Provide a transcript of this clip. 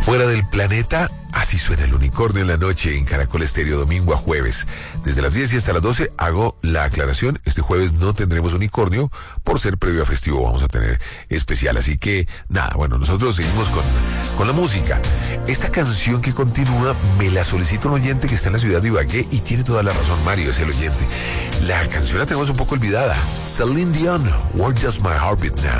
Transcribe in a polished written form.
Fuera del planeta, así suena el unicornio en la noche en Caracol Estéreo, domingo a jueves. Desde las 10 y hasta las 12 hago la aclaración. Este jueves no tendremos unicornio por ser previo a festivo. Vamos a tener especial. Así que nada, bueno, nosotros seguimos con la música. Esta canción que continúa me la solicita un oyente que está en la ciudad de Ibagué y tiene toda la razón, Mario, es el oyente. La canción la tenemos un poco olvidada. Celine Dion, Where Does My Heart Beat Now?